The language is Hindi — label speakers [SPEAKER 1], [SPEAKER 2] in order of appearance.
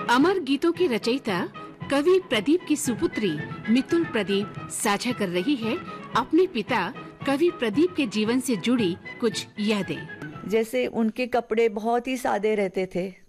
[SPEAKER 1] अमर गीतों की रचयिता कवि प्रदीप की सुपुत्री मितुल प्रदीप साझा कर रही है अपने पिता कवि प्रदीप के जीवन से जुड़ी कुछ यादें।
[SPEAKER 2] जैसे उनके कपड़े बहुत ही सादे रहते थे,